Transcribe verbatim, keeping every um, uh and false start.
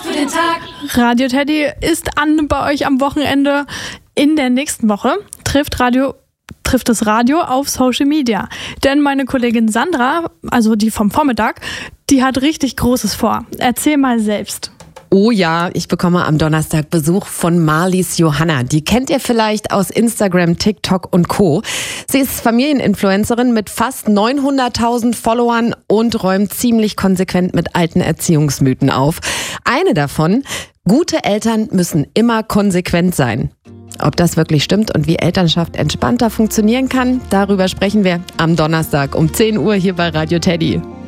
für den Tag. Radio Teddy ist an bei euch am Wochenende. In der nächsten Woche trifft Radio trifft das Radio auf Social Media. Denn meine Kollegin Sandra, also die vom Vormittag, die hat richtig Großes vor. Erzähl mal selbst. Oh ja, ich bekomme am Donnerstag Besuch von Marlies Johanna. Die kennt ihr vielleicht aus Instagram, TikTok und Co. Sie ist Familieninfluencerin mit fast neunhunderttausend Followern und räumt ziemlich konsequent mit alten Erziehungsmythen auf. Eine davon: Gute Eltern müssen immer konsequent sein. Ob das wirklich stimmt und wie Elternschaft entspannter funktionieren kann, darüber sprechen wir am Donnerstag um zehn Uhr hier bei Radio Teddy.